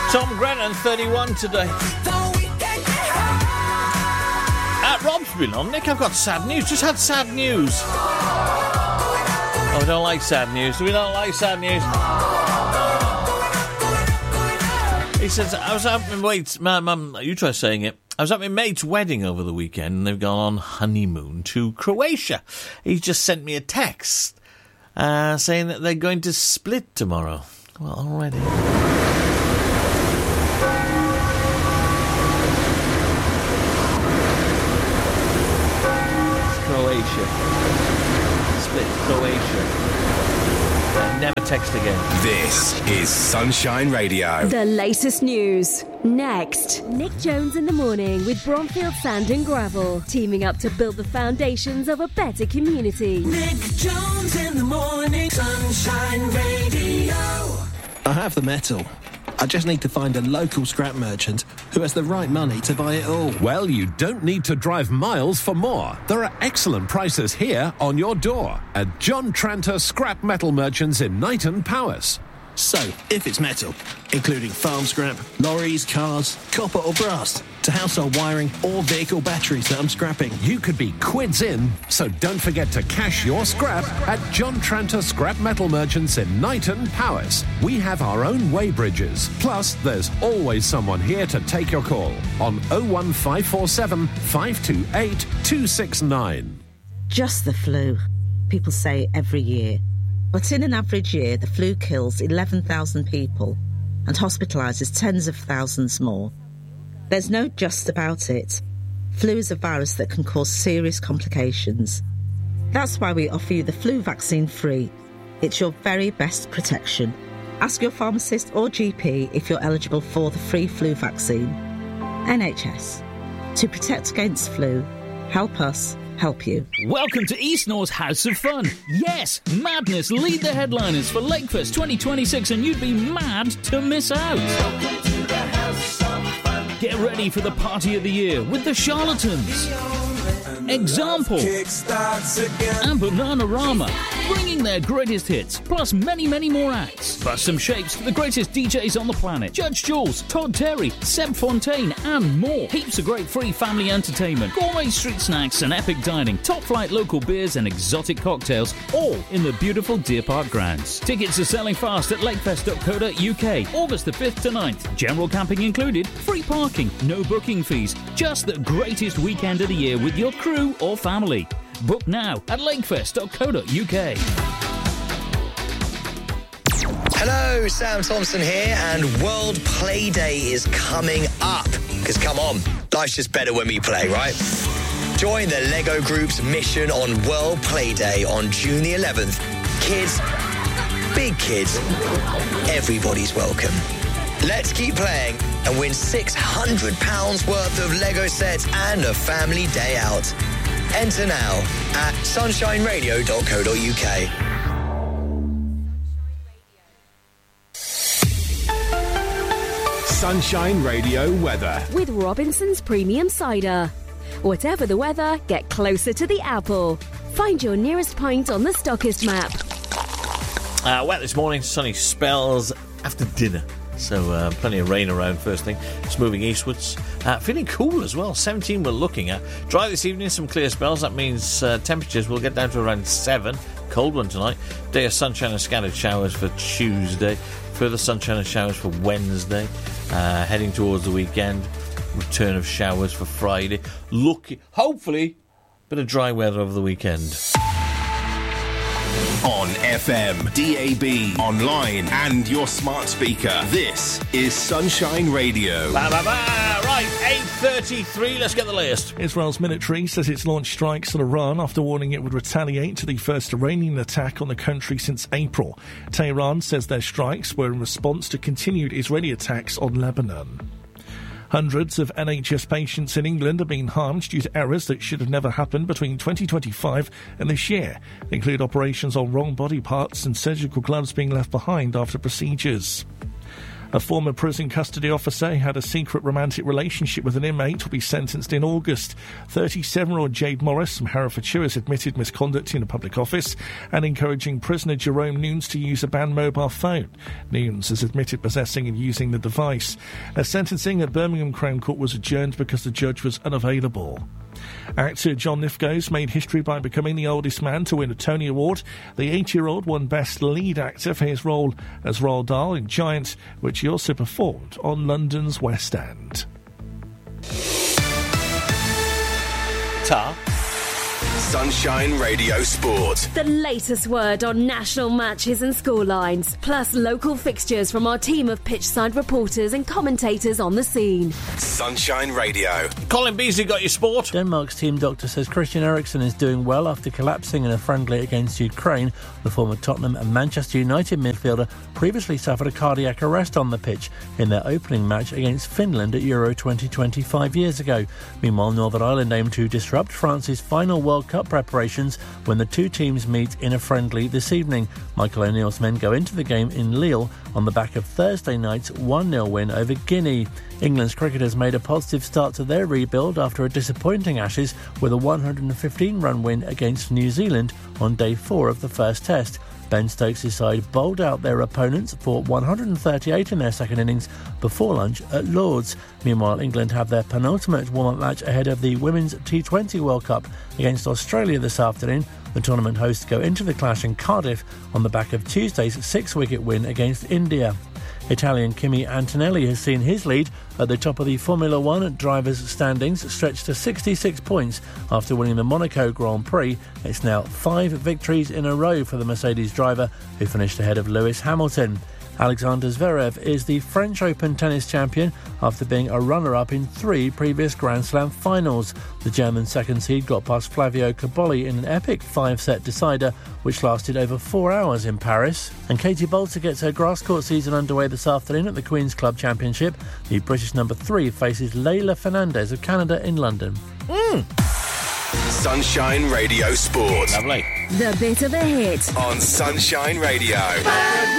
Tom Grennan, 31 today. Rob's been on. Nick, I've got sad news. Just had sad news. Oh, we don't like sad news. We don't like sad news. He says, I was at my mate's... Mum, you try saying it. I was at my mate's wedding over the weekend and they've gone on honeymoon to Croatia. He just sent me a text saying that they're going to split tomorrow. Well, already... Croatia. Split Croatia. Never text again. This is Sunshine Radio. The latest news. Next. Nick Jones in the morning with Bromfield Sand and Gravel. Teaming up to build the foundations of a better community. Nick Jones in the morning. Sunshine Radio. I have the metal. I just need to find a local scrap merchant who has the right money to buy it all. Well, you don't need to drive miles for more. There are excellent prices here on your door at John Tranter Scrap Metal Merchants in Knighton, Powys. So, if it's metal, including farm scrap, lorries, cars, copper or brass, to household wiring or vehicle batteries that I'm scrapping, you could be quids in, so don't forget to cash your scrap at John Tranter Scrap Metal Merchants in Knighton, Powys. We have our own weighbridges, plus there's always someone here to take your call on 01547 528 269. Just the flu, people say every year. But in an average year, the flu kills 11,000 people and hospitalises tens of thousands more. There's no just about it. Flu is a virus that can cause serious complications. That's why we offer you the flu vaccine free. It's your very best protection. Ask your pharmacist or GP if you're eligible for the free flu vaccine. NHS. To protect against flu, help us help you. Welcome to East North's House of Fun. Yes, Madness lead the headliners for Lakefest 2026 and you'd be mad to miss out. Welcome to the House of Fun. Get ready for the party of the year with the Charlatans, Example, and Bananarama, bringing their greatest hits, plus many, many more acts. Plus some shapes, the greatest DJs on the planet, Judge Jules, Todd Terry, Seb Fontaine, and more. Heaps of great free family entertainment, gourmet street snacks and epic dining, top-flight local beers and exotic cocktails, all in the beautiful Deer Park grounds. Tickets are selling fast at lakefest.co.uk, August the 5th to 9th. General camping included, free parking, no booking fees. Just the greatest weekend of the year with your crew or family. Book now at lakefest.co.uk. Hello, Sam Thompson here, and World Play Day is coming up. Because come on, life's just better when we play, right? Join the Lego Group's mission on World Play Day on June the 11th. Kids, big kids, everybody's welcome. Let's keep playing and win £600 worth of Lego sets and a family day out. Enter now at sunshineradio.co.uk. Sunshine Radio weather. With Robinson's Premium Cider. Whatever the weather, get closer to the apple. Find your nearest pint on the Stockist map. Wet this morning, sunny spells after dinner. So plenty of rain around first thing. It's moving eastwards. Feeling cool as well. 17 we're looking at. Dry this evening, some clear spells. That means temperatures will get down to around 7. Cold one tonight. Day of sunshine and scattered showers for Tuesday. Further sunshine and showers for Wednesday. Heading towards the weekend. Return of showers for Friday. Hopefully, bit of dry weather over the weekend. On FM, DAB, online, and your smart speaker. This is Sunshine Radio. Right, 8:33. Let's get the latest. Israel's military says it's launched strikes on Iran after warning it would retaliate to the first Iranian attack on the country since April. Tehran says their strikes were in response to continued Israeli attacks on Lebanon. Hundreds of NHS patients in England have been harmed due to errors that should have never happened between 2025 and this year. They include operations on wrong body parts and surgical gloves being left behind after procedures. A former prison custody officer who had a secret romantic relationship with an inmate will be sentenced in August. 37-year-old Jade Morris from Herefordshire has admitted misconduct in a public office and encouraging prisoner Jerome Nunes to use a banned mobile phone. Nunes has admitted possessing and using the device. A sentencing at Birmingham Crown Court was adjourned because the judge was unavailable. Actor John Lithgow's made history by becoming the oldest man to win a Tony Award. The 80-year-old won Best Lead Actor for his role as Roald Dahl in Giant, which he also performed on London's West End. Ta. Sunshine Radio Sport. The latest word on national matches and scorelines, plus local fixtures from our team of pitchside reporters and commentators on the scene. Sunshine Radio. Colin Beasley got your sport. Denmark's team doctor says Christian Eriksen is doing well after collapsing in a friendly against Ukraine. The former Tottenham and Manchester United midfielder previously suffered a cardiac arrest on the pitch in their opening match against Finland at Euro 2020 5 years ago. Meanwhile, Northern Ireland aim to disrupt France's final World Cup preparations when the two teams meet in a friendly this evening. Michael O'Neill's men go into the game in Lille on the back of Thursday night's 1-0 win over Guinea. England's cricketers made a positive start to their rebuild after a disappointing Ashes with a 115-run win against New Zealand on day 4 of the first test. Ben Stokes' side bowled out their opponents for 138 in their second innings before lunch at Lord's. Meanwhile, England have their penultimate warm-up match ahead of the Women's T20 World Cup against Australia this afternoon. The tournament hosts go into the clash in Cardiff on the back of Tuesday's 6-wicket win against India. Italian Kimi Antonelli has seen his lead at the top of the Formula One drivers' standings stretched to 66 points after winning the Monaco Grand Prix. It's now 5 victories in a row for the Mercedes driver, who finished ahead of Lewis Hamilton. Alexander Zverev is the French Open tennis champion after being a runner-up in 3 previous Grand Slam finals. The German second seed got past Flavio Cobolli in an epic 5-set decider, which lasted over 4 hours in Paris. And Katie Boulter gets her grass court season underway this afternoon at the Queen's Club Championship. The British number 3 faces Leylah Fernandez of Canada in London. Sunshine Radio Sport. Lovely. The bit of a hit on Sunshine Radio.